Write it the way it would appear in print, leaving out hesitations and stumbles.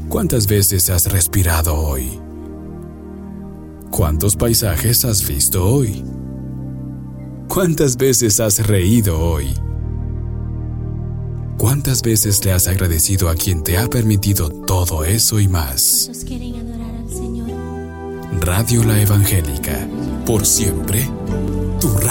¿Cuántas veces has respirado hoy? ¿Cuántos paisajes has visto hoy? ¿Cuántas veces has reído hoy? ¿Cuántas veces le has agradecido a quien te ha permitido todo eso y más? ¿Cuántos quieren adorar al Señor? Radio La Evangélica, por siempre, tu radio.